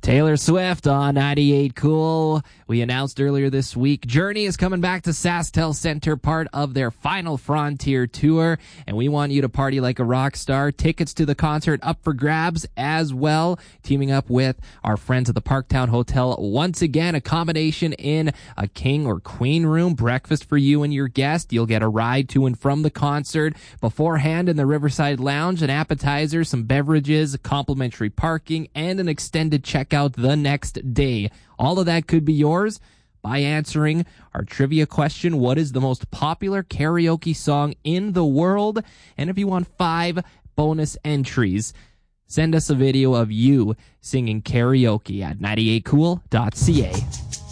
Taylor Swift on 98 Cool. We announced earlier this week, Journey is coming back to SaskTel Center, part of their Final Frontier tour, and we want you to party like a rock star. Tickets to the concert up for grabs as well, teaming up with our friends at the Parktown Hotel. Once again, accommodation in a king or queen room, breakfast for you and your guest. You'll get a ride to and from the concert. Beforehand in the Riverside Lounge, an appetizer, some beverages, complimentary parking, and an extended checkout the next day. All of that could be yours by answering our trivia question: what is the most popular karaoke song in the world? And if you want 5 bonus entries, send us a video of you singing karaoke at 98cool.ca.